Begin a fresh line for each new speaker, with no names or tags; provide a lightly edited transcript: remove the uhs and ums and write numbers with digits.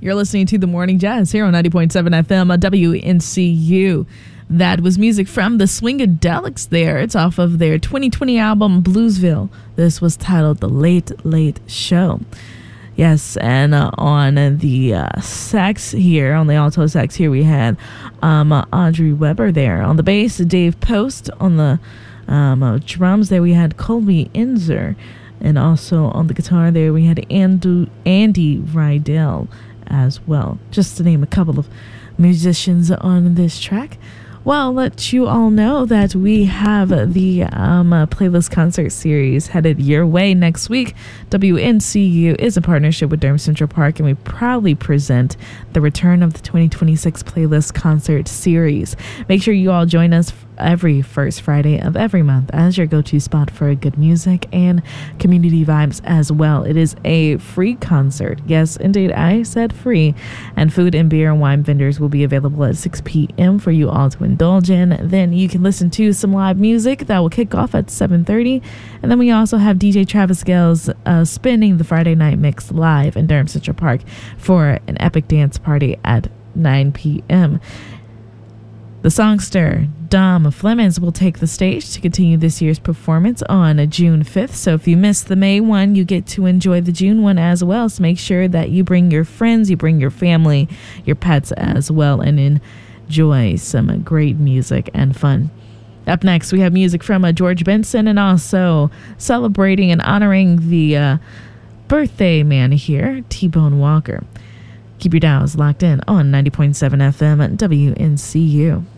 You're listening to The Morning Jazz here on 90.7 FM WNCU. That was music from the Swingadelics there. It's off of their 2020 album, Bluesville. This was titled The Late Late Show. Yes, and on the sax here, on the alto sax here, we had Audrey Weber there. On the bass, Dave Post. On the drums there, we had Colby Inzer. And also on the guitar there, we had Andy Rydell as well, just to name a couple of musicians on this track. Well, I'll let you all know that we have the playlist concert series headed your way next week. WNCU is a partnership with Durham Central Park, and we proudly present the return of the 2026 playlist concert series. Make sure you all join us every first Friday of every month as your go-to spot for good music and community vibes as well. It is a free concert. Yes, indeed, I said free. And food and beer and wine vendors will be available at 6 p.m. for you all to indulge in. Then you can listen to some live music that will kick off at 7:30. And then we also have DJ Travis Gales spinning the Friday night mix live in Durham Central Park for an epic dance party at 9 p.m. The songster Dom Flemings will take the stage to continue this year's performance on June 5th. So if you missed the May one, you get to enjoy the June one as well. So make sure that you bring your friends, you bring your family, your pets as well, and enjoy some great music and fun. Up next, we have music from George Benson, and also celebrating and honoring the birthday man here, T-Bone Walker. Keep your dials locked in on 90.7 FM at WNCU.